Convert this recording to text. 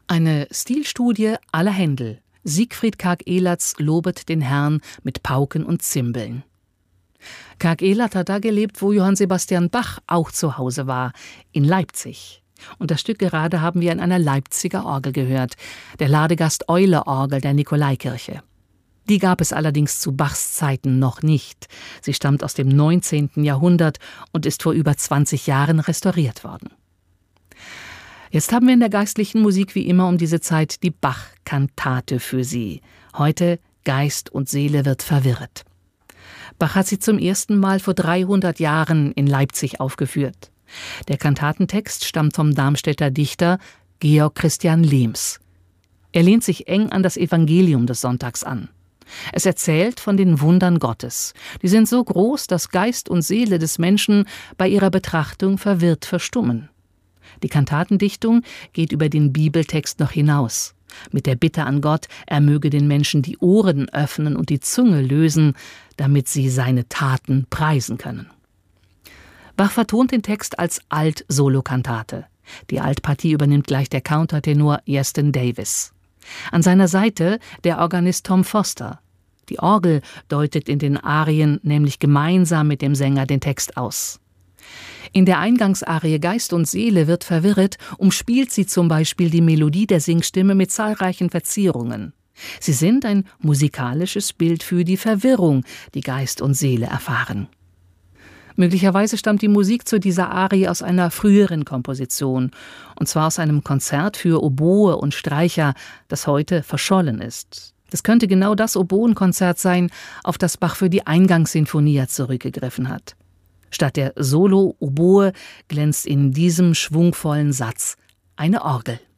Eine Stilstudie aller Händel. Siegfried Karg-Elertz lobet den Herrn mit Pauken und Zimbeln. Karg-Elertz hat da gelebt, wo Johann Sebastian Bach auch zu Hause war, in Leipzig. Und das Stück gerade haben wir in einer Leipziger Orgel gehört, der Ladegast-Eule-Orgel der Nikolaikirche. Die gab es allerdings zu Bachs Zeiten noch nicht. Sie stammt aus dem 19. Jahrhundert und ist vor über 20 Jahren restauriert worden. Jetzt haben wir in der geistlichen Musik wie immer um diese Zeit die Bach-Kantate für Sie. Heute Geist und Seele wird verwirrt. Bach hat sie zum ersten Mal vor 300 Jahren in Leipzig aufgeführt. Der Kantatentext stammt vom Darmstädter Dichter Georg Christian Lehms. Er lehnt sich eng an das Evangelium des Sonntags an. Es erzählt von den Wundern Gottes. Die sind so groß, dass Geist und Seele des Menschen bei ihrer Betrachtung verwirrt verstummen. Die Kantatendichtung geht über den Bibeltext noch hinaus. Mit der Bitte an Gott, er möge den Menschen die Ohren öffnen und die Zunge lösen, damit sie seine Taten preisen können. Bach vertont den Text als Alt-Solo-Kantate. Die Altpartie übernimmt gleich der Countertenor Iestyn Davis. An seiner Seite der Organist Tom Foster. Die Orgel deutet in den Arien nämlich gemeinsam mit dem Sänger den Text aus. In der Eingangsarie Geist und Seele wird verwirret, umspielt sie zum Beispiel die Melodie der Singstimme mit zahlreichen Verzierungen. Sie sind ein musikalisches Bild für die Verwirrung, die Geist und Seele erfahren. Möglicherweise stammt die Musik zu dieser Arie aus einer früheren Komposition, und zwar aus einem Konzert für Oboe und Streicher, das heute verschollen ist. Das könnte genau das Oboenkonzert sein, auf das Bach für die Eingangssinfonia zurückgegriffen hat. Statt der Solo-Oboe glänzt in diesem schwungvollen Satz eine Orgel.